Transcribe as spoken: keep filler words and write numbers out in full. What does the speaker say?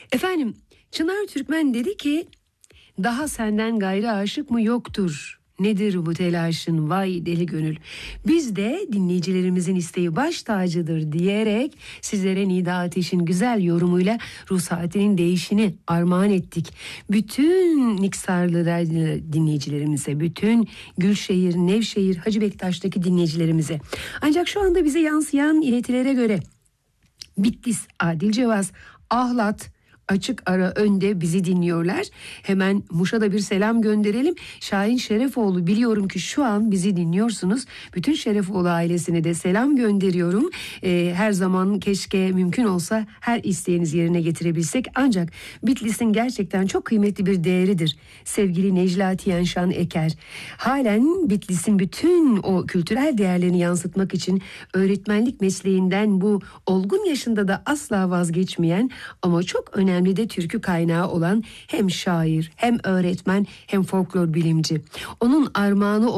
Efendim, Çınar Türkmen dedi ki, daha senden gayrı aşık mı yoktur? Nedir bu telaşın vay deli gönül? Biz de dinleyicilerimizin isteği baş tacıdır diyerek sizlere Nida Ateş'in güzel yorumuyla ruh saatinin değişini armağan ettik. Bütün Niksarlı dinleyicilerimize, bütün Gülşehir, Nevşehir, Hacı Bektaş'taki dinleyicilerimize. Ancak şu anda bize yansıyan iletilere göre Bitlis, Adilcevaz, Ahlat, Açık Ara önde bizi dinliyorlar. Hemen Muş'a da bir selam gönderelim. Şahin Şerefoğlu, biliyorum ki şu an bizi dinliyorsunuz. Bütün Şerefoğlu ailesine de selam gönderiyorum. Ee, her zaman keşke mümkün olsa her isteğiniz yerine getirebilsek. Ancak Bitlis'in gerçekten çok kıymetli bir değeridir. Sevgili Neclati Yenşan Eker. Halen Bitlis'in bütün o kültürel değerlerini yansıtmak için öğretmenlik mesleğinden bu olgun yaşında da asla vazgeçmeyen ama çok önemli de türkü kaynağı olan hem şair, hem öğretmen, hem folklor bilimci. Onun armağanı